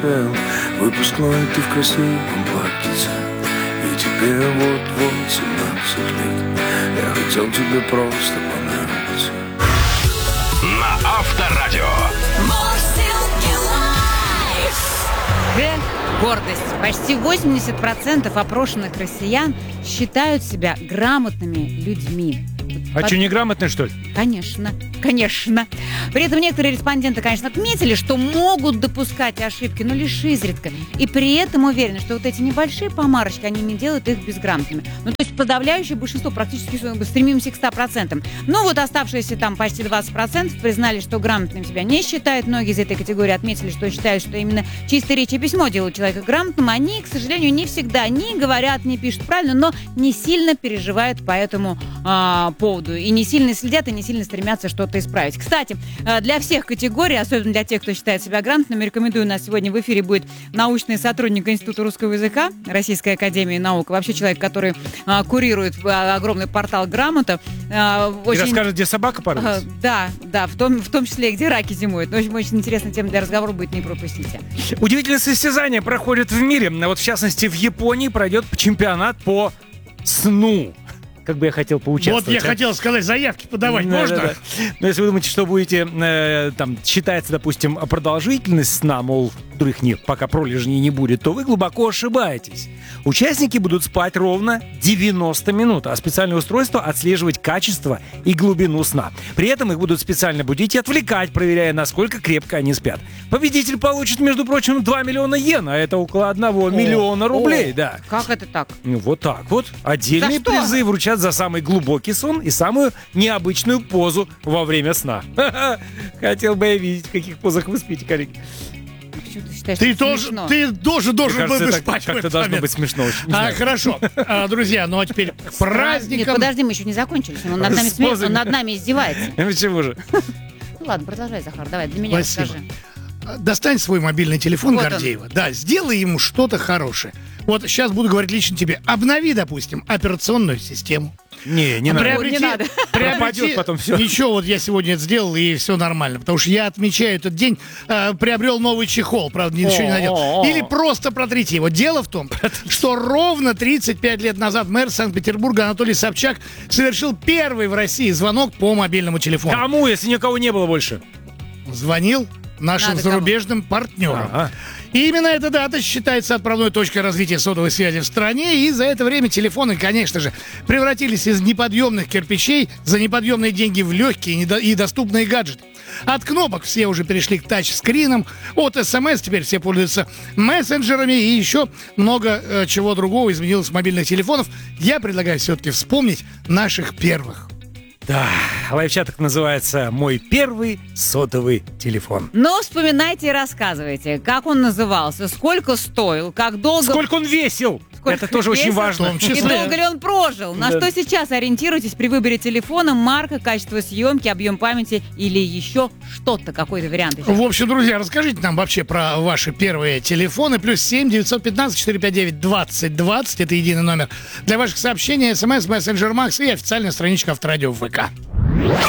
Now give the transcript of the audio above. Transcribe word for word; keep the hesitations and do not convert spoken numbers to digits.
успел. Выпускной ты в красивом платьице, и тебе вот-вот семнадцать лет. Я хотел тебе просто понравиться. На Авторадио. Гордость. Почти восемьдесят процентов опрошенных россиян считают себя грамотными людьми. А Под... что, неграмотные, что ли? Конечно, конечно. При этом некоторые респонденты, конечно, отметили, что могут допускать ошибки, но лишь изредка. И при этом уверены, что вот эти небольшие помарочки, они не делают их безграмотными. Ну, то есть подавляющее большинство, практически стремимся к ста процентам. Ну, вот оставшиеся там почти двадцать процентов признали, что грамотным себя не считают. Многие из этой категории отметили, что считают, что именно чистая речь и письмо делают человека грамотным. Они, к сожалению, не всегда ни говорят, ни пишут правильно, но не сильно переживают по этому а, поводу. И не сильно следят, и не сильно стремятся что-то исправить. Кстати, для всех категорий, особенно для тех, кто считает себя грамотным, рекомендую, у нас сегодня в эфире будет научный сотрудник Института русского языка Российской академии наук, вообще человек, который а, курирует а, огромный портал «Грамота». А, очень... И расскажет, где собака порылась? А, да, да, в том, в том числе и где раки зимуют. В общем, очень интересная тема для разговора будет, не пропустите. Удивительные состязания проходят в мире. Вот, в частности, в Японии пройдет чемпионат по сну. Как бы я хотел поучаствовать. Вот я а? хотел сказать, заявки подавать да, можно? Да, да. Но если вы думаете, что будете, э, там, считается, допустим, продолжительность сна, мол, других нет, пока пролежней не будет, то вы глубоко ошибаетесь. Участники будут спать ровно девяносто минут, а специальное устройство отслеживать качество и глубину сна. При этом их будут специально будить и отвлекать, проверяя, насколько крепко они спят. Победитель получит, между прочим, два миллиона йен, а это около одного о, миллиона рублей, о, да. Как это так? Ну, вот так вот. Отдельные призы вручат за самый глубокий сон и самую необычную позу во время сна. Хотел бы я видеть, в каких позах вы спите, коллеги. Ты, считаешь, ты, тоже, ты тоже должен был бы спать. Как-то должно быть смешно. Очень, а, хорошо. А, друзья, ну а теперь праздником... Нет, подожди, мы еще не закончили. Он над нами, сме... он над нами издевается. Почему же? Ну ладно, продолжай, Захар, давай, для меня расскажи. Достань свой мобильный телефон вот Гордеева. Он. Да, сделай ему что-то хорошее. Вот сейчас буду говорить лично тебе. Обнови, допустим, операционную систему. Не, не надо. Приобрети, не надо. Приобрети, потом все. Ничего, вот я сегодня это сделал, и все нормально. Потому что я отмечаю этот день, э, приобрел новый чехол, правда, ничего не надел. Или просто протрите его. Дело в том, что ровно тридцать пять лет назад мэр Санкт-Петербурга Анатолий Собчак совершил первый в России звонок по мобильному телефону. Кому, если никого не было больше? Звонил нашим Надо зарубежным кому? партнерам. Ага. И именно эта дата считается отправной точкой развития сотовой связи в стране, и за это время телефоны, конечно же, превратились из неподъемных кирпичей за неподъемные деньги в легкие и доступные гаджеты. От кнопок все уже перешли к тачскринам, от смс теперь все пользуются мессенджерами, и еще много э, чего другого изменилось в мобильных телефонах. Я предлагаю все-таки вспомнить наших первых. Да, лайфчаток называется «Мой первый сотовый телефон». Ну, вспоминайте и рассказывайте, как он назывался, сколько стоил, как долго... Сколько он весил. Сколько это тоже весил, очень важно. И долго ли он прожил. На да. что сейчас ориентируйтесь при выборе телефона, марка, качество съемки, объем памяти или еще что-то, какой-то вариант еще. В общем, друзья, расскажите нам вообще про ваши первые телефоны. Плюс семь девятьсот пятнадцать четыреста пятьдесят девять двадцать двадцать. Это единый номер для ваших сообщений, смс, мессенджер Макс и официальная страничка Авторадио в ВК.